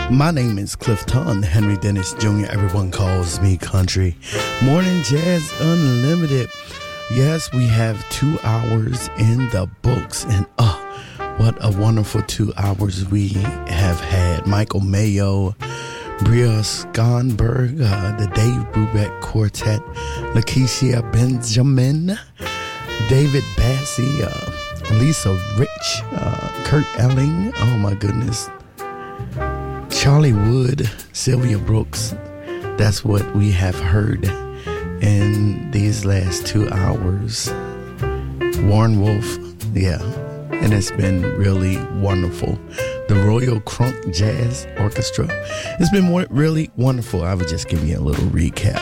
My name is Clifton Henry Dennis Jr. Everyone calls me Country. Morning Jazz Unlimited. Yes, we have 2 hours in the books. And what a wonderful 2 hours we have had. Michael Mayo, Bria Skonberg, the Dave Brubeck Quartet, Lakeisha Benjamin, David Bassie, Lisa Rich, Kurt Elling, oh my goodness, Charlie Wood, Sylvia Brooks. That's what we have heard in these last 2 hours. Warren Wolf, yeah, and it's been really wonderful. The Royal Crunk Jazz Orchestra. It's been really wonderful. I would just give you a little recap.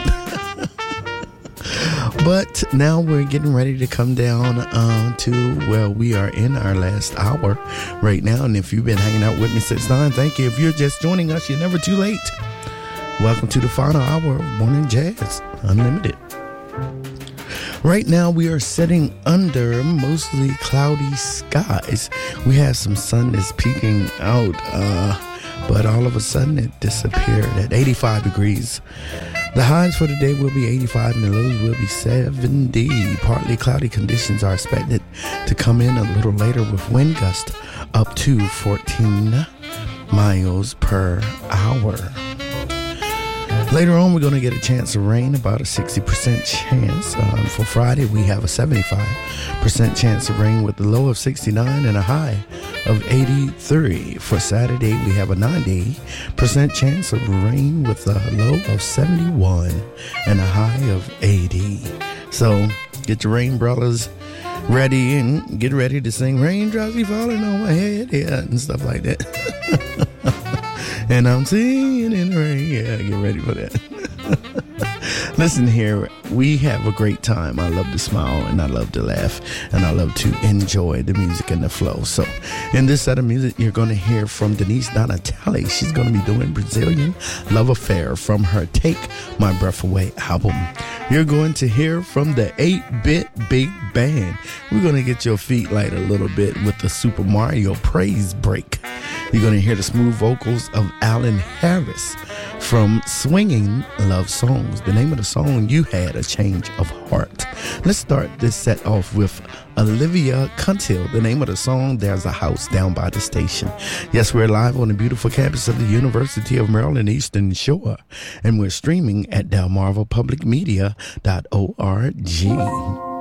But now we're getting ready to come down we are in our last hour right now. And if you've been hanging out with me since 9, thank you. If you're just joining us, you're never too late. Welcome to the final hour of Morning Jazz Unlimited. Right now we are sitting under mostly cloudy skies. We have some sun that's peeking out, but all of a sudden it disappeared at 85 degrees. The highs for the day will be 85 and the lows will be 70. Partly cloudy conditions are expected to come in a little later with wind gusts up to 14 miles per hour. Later on, we're going to get a chance of rain, about a 60% chance. For Friday, we have a 75% chance of rain with a low of 69 and a high of 83. For Saturday, we have a 90% chance of rain with a low of 71 and a high of 80. So get your rain umbrellas ready and get ready to sing Raindrops Be Falling on My Head, yeah, and stuff like that. And I'm singing in the rain. Yeah, get ready for that. Listen here, we have a great time. I love to smile and I love to laugh and I love to enjoy the music and the flow. So in this set of music, you're going to hear from Denise Donatelli. She's going to be doing Brazilian Love Affair from her Take My Breath Away album. You're going to hear from the 8-Bit Big Band. We're going to get your feet light a little bit with the Super Mario Praise Break. You're going to hear the smooth vocals of Alan Harris from Swinging Love Songs. The name of the song, You Had a Change of Heart. Let's start this set off with Olivia Cuntill. The name of the song, There's a House Down by the Station. Yes, we're live on the beautiful campus of the University of Maryland Eastern Shore, and we're streaming at delmarvapublicmedia.org.